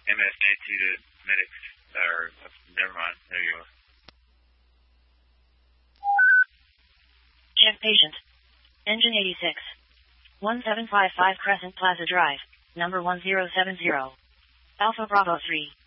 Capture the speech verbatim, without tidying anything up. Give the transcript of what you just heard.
M S A two to medics, or, uh, never mind, there you are. Check patient. Engine eighty-six. one seven five five Crescent Plaza Drive, number one zero seven zero. Alpha Bravo three.